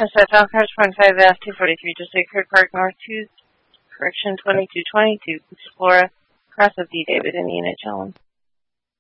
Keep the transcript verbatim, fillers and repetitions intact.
Set Falcons, point five F, two forty-three, just Kirk Park North, two, correction twenty-two twenty-two, Explora, cross of D. David, Indiana, Challenge.